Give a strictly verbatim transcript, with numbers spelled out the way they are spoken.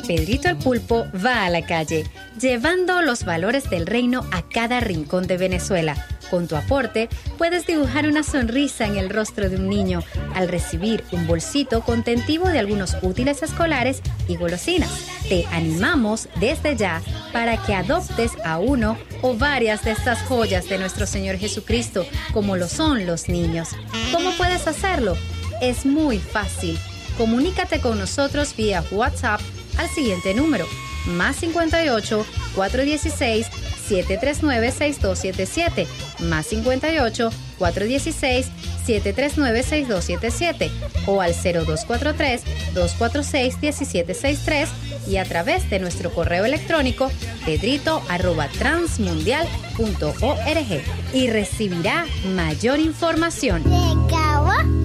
Pedrito el Pulpo va a la calle, llevando los valores del reino a cada rincón de Venezuela. Con tu aporte, puedes dibujar una sonrisa en el rostro de un niño al recibir un bolsito contentivo de algunos útiles escolares y golosinas. Te animamos desde ya para que adoptes a uno o varias de estas joyas de nuestro Señor Jesucristo, como lo son los niños. ¿Cómo puedes hacerlo? Es muy fácil. Comunícate con nosotros vía WhatsApp al siguiente número: más cincuenta y ocho, cuatrocientos dieciséis, setecientos treinta y nueve, sesenta y dos setenta y siete, más cincuenta y ocho, cuatrocientos dieciséis, setecientos treinta y nueve, sesenta y dos setenta y siete, o al cero dos cuatro tres, dos cuatro seis, uno siete seis tres, y a través de nuestro correo electrónico pedrito arroba transmundial punto org, y recibirá mayor información.